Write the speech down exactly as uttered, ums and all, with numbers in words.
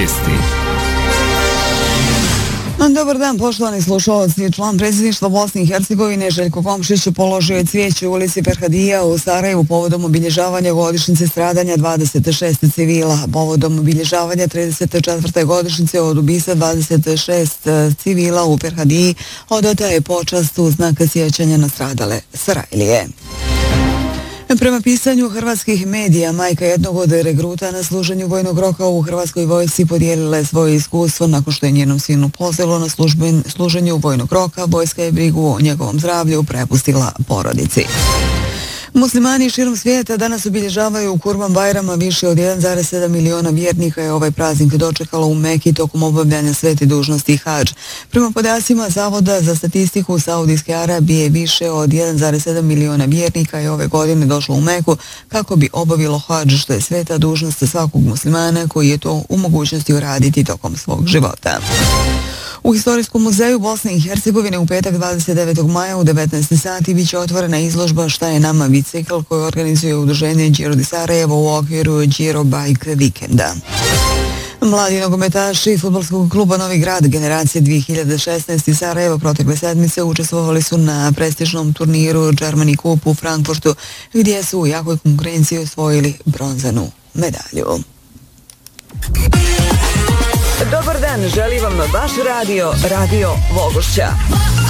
vijesti. Dobar dan, poštovani slušalci. Član predsjedništva Bosne i Hercegovine Željko Komšić položio je cvijeće u ulici Ferhadija u Sarajevu povodom obilježavanja godišnjice stradanja dvadeset šest civila. Povodom obilježavanja trideset četvrte godišnjice od ubistva dvadeset šest civila u Ferhadiji odata je počast u znak sjećanja na stradale Sarajlije. Prema pisanju hrvatskih medija, majka jednog od regruta na služenju vojnog roka u Hrvatskoj vojsci podijelila je svoje iskustvo nakon što je njenom sinu pozelo na služben, služenju vojnog roka. Vojska je brigu o njegovom zdravlju prepustila porodici. Muslimani širom svijeta danas obilježavaju Kurban Bajram, a više od jedan zarez sedam miliona vjernika je ovaj praznik dočekalo u Meki tokom obavljanja svete dužnosti hadž. Prema podacima Zavoda za statistiku Saudijske Arabije, više od jedan zarez sedam miliona vjernika je ove godine došlo u Meku kako bi obavilo hadž, što je sveta dužnost svakog muslimana koji je to u mogućnosti uraditi tokom svog života. U Historijskom muzeju Bosne i Hercegovine u petak dvadeset devetog maja u devetnaest sati biće otvorena izložba Šta je nama bicikl koju organizuje udruženje Giro di Sarajevo u okviru Giro Bike vikenda. Mladi nogometaši fudbalskog kluba Novi Grad generacije dvije hiljade šesnaeste iz Sarajeva protekle sedmice učestvovali su na prestižnom turniru Germany Cup u Frankfurtu, gdje su u jakoj konkurenciji osvojili bronzanu medalju. Dobar dan, želi vam vaš radio, Radio Vogošća.